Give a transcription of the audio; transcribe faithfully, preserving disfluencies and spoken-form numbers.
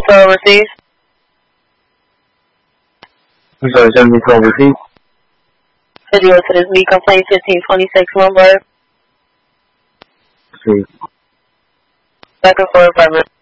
twelve received. I'm sorry, seventeen twelve received. Video to this B complaint fifteen twenty-six Lombard. Received. Back and forth, five minutes.